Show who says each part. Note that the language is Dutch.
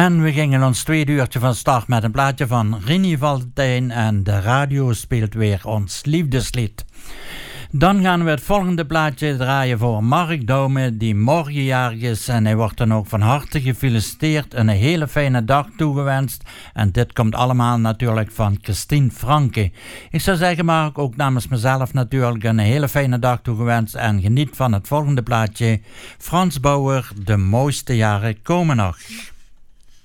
Speaker 1: En we gingen ons tweede uurtje van start met een plaatje van Rini Valentijn en de radio speelt weer ons liefdeslied. Dan gaan we het volgende plaatje draaien voor Mark Doume, die morgen jarig is. En hij wordt dan ook van harte gefeliciteerd. Een hele fijne dag toegewenst. En dit komt allemaal natuurlijk van Christine Franke. Ik zou zeggen, Mark, ook namens mezelf natuurlijk een hele fijne dag toegewenst. En geniet van het volgende plaatje. Frans Bauer, de mooiste jaren komen nog.